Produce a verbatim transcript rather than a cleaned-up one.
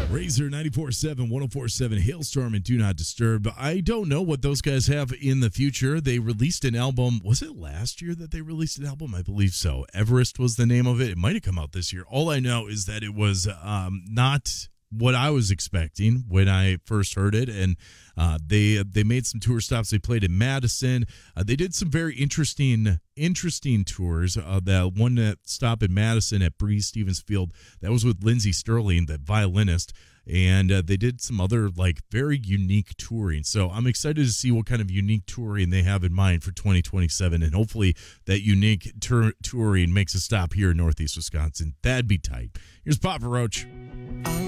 Razor ninety-four point seven, one oh four point seven, Hailstorm and Do Not Disturb. I don't know what those guys have in the future. They released an album. Was it last year that they released an album? I believe so. Everest was the name of it. It might have come out this year. All I know is that it was um, not what I was expecting when I first heard it. And uh, they they made some tour stops. They played in Madison. Uh, they did some very interesting interesting tours. Uh, that one that stop in Madison at Breeze Stevens Field, that was with Lindsey Sterling, the violinist. And uh, they did some other like very unique touring. So I'm excited to see what kind of unique touring they have in mind for twenty twenty-seven. And hopefully that unique tur- touring makes a stop here in Northeast Wisconsin. That'd be tight. Here's Papa Roach.